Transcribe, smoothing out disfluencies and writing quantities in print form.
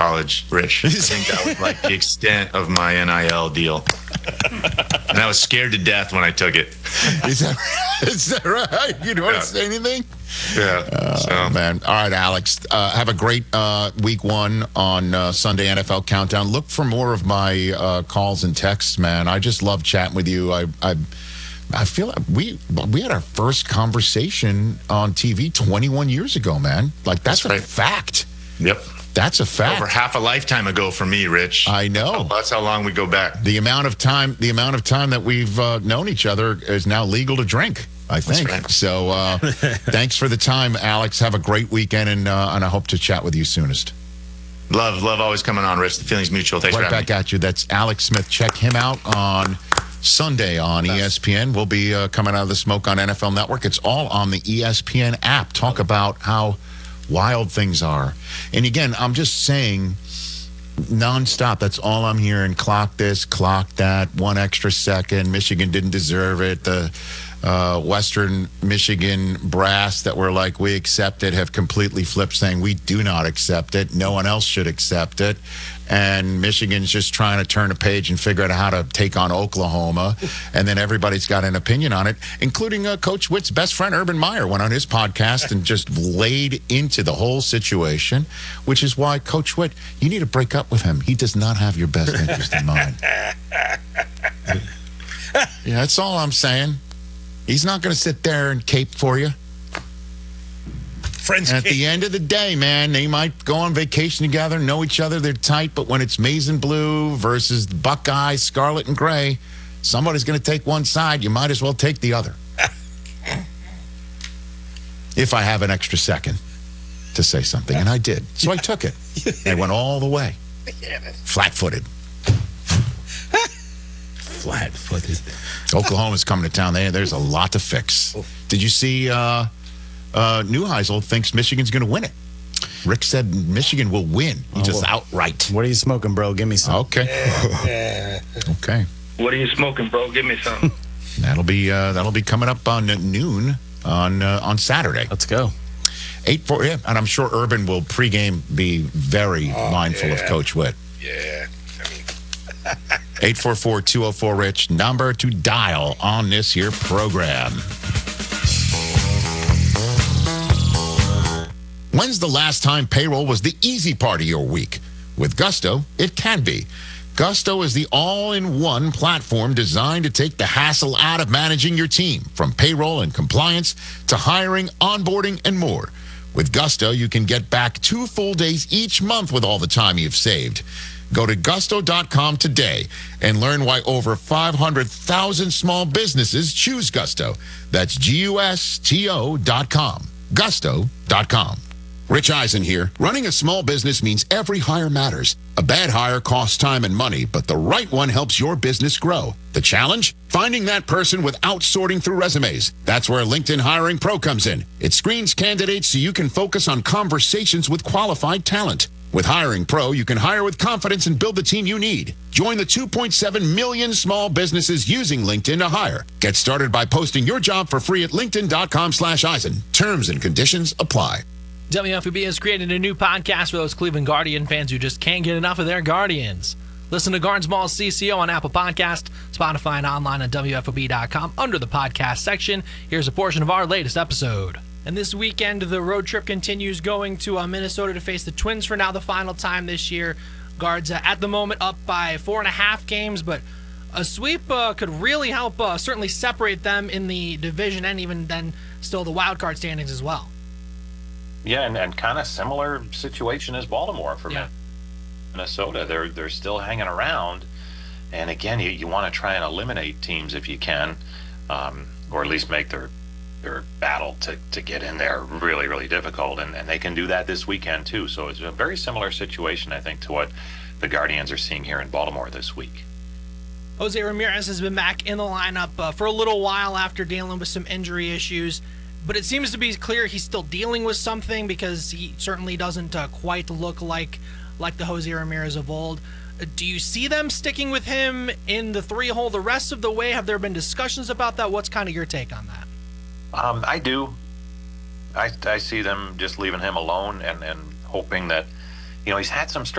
college, Rich. I think that was like the extent of my NIL deal. And I was scared to death when I took it. Is that right? You don't want to say anything? Yeah. Man. All right, Alex. Have a great week one on Sunday NFL Countdown. Look for more of my calls and texts, man. I just love chatting with you. I feel like we had our first conversation on TV 21 years ago, man. Like, that's right. A fact. Yep. That's a fact. Over half a lifetime ago for me, Rich. I know. That's how long we go back. The amount of time that we've known each other is now legal to drink, I think. Right. So thanks for the time, Alex. Have a great weekend, and I hope to chat with you soonest. Love always coming on, Rich. The feeling's mutual. Thanks for having me. Right back at you. That's Alex Smith. Check him out on Sunday on ESPN. We'll be coming out of the Smoke on NFL Network. It's all on the ESPN app. Talk about how wild things are. And again, I'm just saying nonstop. That's all I'm hearing. Clock this, clock that, 1 extra second. Michigan didn't deserve it. The Western Michigan brass that were like, we accept it, have completely flipped, saying we do not accept it. No one else should accept it. And Michigan's just trying to turn a page and figure out how to take on Oklahoma. And then everybody's got an opinion on it, including Coach Witt's best friend, Urban Meyer, went on his podcast and just laid into the whole situation, which is why, Coach Witt, you need to break up with him. He does not have your best interest in mind. Yeah, that's all I'm saying. He's not going to sit there and cape for you. Friends at the end of the day, man, they might go on vacation together, know each other, they're tight, but when it's maize and blue versus Buckeyes, scarlet and gray, somebody's going to take one side. You might as well take the other. If I have an extra second to say something, and I did. So I took it. I went all the way. Flat-footed. Flat-footed. Oklahoma's coming to town. There's a lot to fix. Did you see Neuheisel thinks Michigan's going to win it? Rick said Michigan will win. He just outright. What are you smoking, bro? Give me some. Okay. Okay. What are you smoking, bro? Give me some. That'll be coming up on noon on Saturday. Let's go. 8-4, yeah, and I'm sure Urban will pregame be very mindful of Coach Witt. Yeah. 844-204-RICH, number to dial on this here program. When's the last time payroll was the easy part of your week? With Gusto, it can be. Gusto is the all-in-one platform designed to take the hassle out of managing your team, from payroll and compliance to hiring, onboarding, and more. With Gusto, you can get back 2 full days each month with all the time you've saved. Go to gusto.com today and learn why over 500,000 small businesses choose Gusto. That's GUSTO.com. Gusto.com. Rich Eisen here. Running a small business means every hire matters. A bad hire costs time and money, but the right one helps your business grow. The challenge? Finding that person without sorting through resumes. That's where LinkedIn Hiring Pro comes in. It screens candidates so you can focus on conversations with qualified talent. With Hiring Pro, you can hire with confidence and build the team you need. Join the 2.7 million small businesses using LinkedIn to hire. Get started by posting your job for free at linkedin.com/Eisen. Terms and conditions apply. WFUB has created a new podcast for those Cleveland Guardian fans who just can't get enough of their Guardians. Listen to Gardens Mall's CCO on Apple Podcast, Spotify, and online at WFOB.com under the podcast section. Here's a portion of our latest episode. And this weekend, the road trip continues, going to Minnesota to face the Twins for now the final time this year. Guards at the moment up by 4.5 games, but a sweep could really help certainly separate them in the division and even then still the wild card standings as well. Yeah, and kind of similar situation as Baltimore for Minnesota. They're still hanging around, and again, you want to try and eliminate teams if you can, or at least make their battle to get in there really, really difficult, and they can do that this weekend too. So it's a very similar situation, I think, to what the Guardians are seeing here in Baltimore this week. Jose Ramirez has been back in the lineup for a little while after dealing with some injury issues. But it seems to be clear he's still dealing with something, because he certainly doesn't quite look like the Jose Ramirez of old. Do you see them sticking with him in the 3-hole the rest of the way? Have there been discussions about that? What's kind of your take on that? I do. I see them just leaving him alone and hoping that, he's had some